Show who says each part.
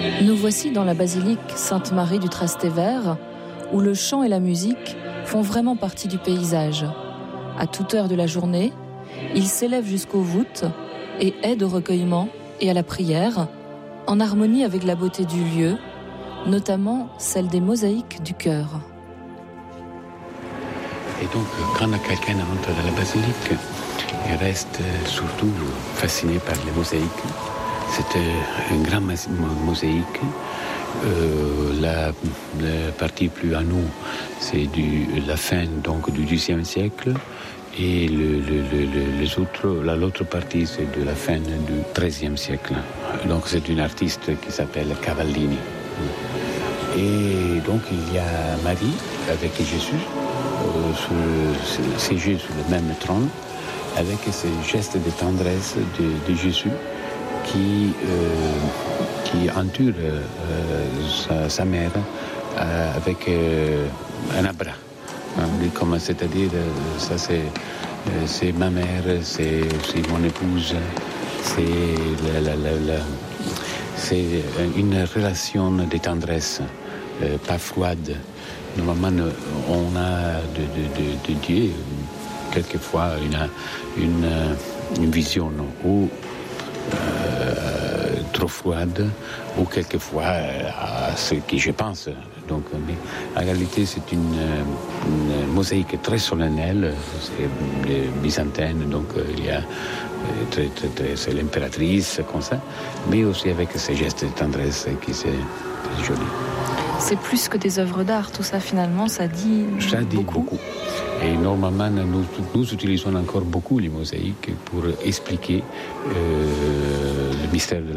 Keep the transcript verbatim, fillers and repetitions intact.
Speaker 1: Nous voici dans la basilique Sainte-Marie du Trastevere, où le chant et la musique font vraiment partie du paysage. À toute heure de la journée, ils s'élèvent jusqu'aux voûtes et aident au recueillement et à la prière, en harmonie avec la beauté du lieu, notamment celle des mosaïques du chœur.
Speaker 2: Et donc, quand quelqu'un entre dans la basilique, il reste surtout fasciné par les mosaïques. C'est une grande mosaïque. Euh, la, la partie plus à nous, c'est du, la fin donc, du douzième siècle. Et le, le, le, les autres, la, l'autre partie, c'est de la fin du treizième siècle. Donc, c'est une artiste qui s'appelle Cavallini. Et donc, il y a Marie avec Jésus, euh, siégée sur le même trône, avec ces gestes de tendresse de, de Jésus qui, euh, qui entoure euh, sa, sa mère euh, avec euh, un abra. Hein, comme, c'est-à-dire, ça c'est, c'est ma mère, c'est, c'est mon épouse, c'est, la, la, la, la, c'est une relation de tendresse, euh, pas froide. Normalement, on a de, de, de, de Dieu quelquefois une, une, une vision où Euh, trop froide ou quelquefois euh, à ce que je pense. Donc, mais en réalité, c'est une, une mosaïque très solennelle, c'est les byzantines, donc euh, il y a euh, très, très, très, c'est l'impératrice comme ça, mais aussi avec ces gestes de tendresse qui c'est, c'est joli.
Speaker 1: C'est plus que des œuvres d'art, tout ça finalement, ça dit
Speaker 2: Ça dit beaucoup. beaucoup. Et normalement, nous, nous utilisons encore beaucoup les mosaïques pour expliquer euh, le mystère de la